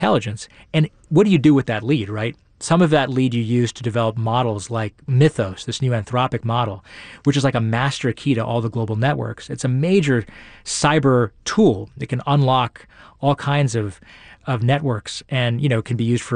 intelligence. And what do you do with that lead, right? Some of that lead you use to develop models like Mythos, this new Anthropic model, which is like a master key to all the global networks. It's a major cyber tool that can unlock all kinds of networks and, can be used for